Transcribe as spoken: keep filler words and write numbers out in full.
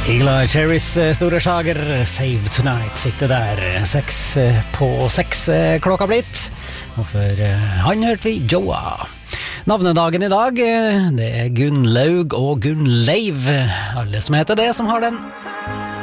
Eagle Eye Cherries store slager Save Tonight fikk det der. Seks på seks klokka blitt. Og for han hørte vi Joa. Navnedagen i dag, det er Gunnlaug og Gunnleiv. Alle som heter det som har den.